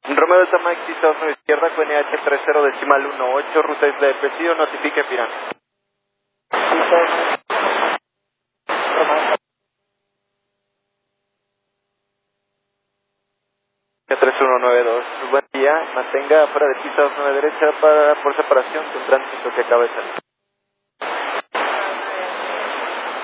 Romeo Delta Maxi, Estados Unidos izquierda, QNH 30.18, ruta Isla de Presidio, notifique Pirán. 3192, buen día, mantenga fuera de pista 29 derecha por separación con tránsito que acaba de salir.